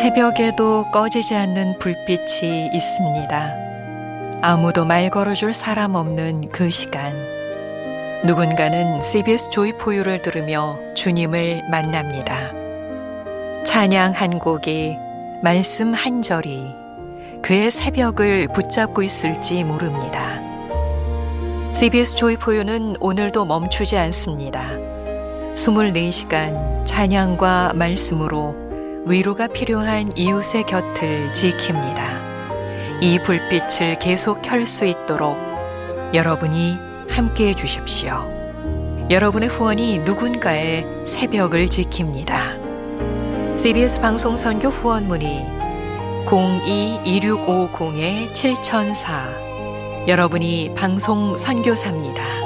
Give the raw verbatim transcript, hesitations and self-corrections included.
새벽에도 꺼지지 않는 불빛이 있습니다. 아무도 말 걸어줄 사람 없는 그 시간. 누군가는 씨비에스 조이포유를 들으며 주님을 만납니다. 찬양 한 곡이, 말씀 한 절이 그의 새벽을 붙잡고 있을지 모릅니다. 씨비에스 조이포유는 오늘도 멈추지 않습니다. 이십사 시간 찬양과 말씀으로 위로가 필요한 이웃의 곁을 지킵니다. 이 불빛을 계속 켤 수 있도록 여러분이 함께해 주십시오. 여러분의 후원이 누군가의 새벽을 지킵니다. 씨비에스 방송 선교 후원 문의 공이 이육오공 칠공공사. 여러분이 방송 선교사입니다.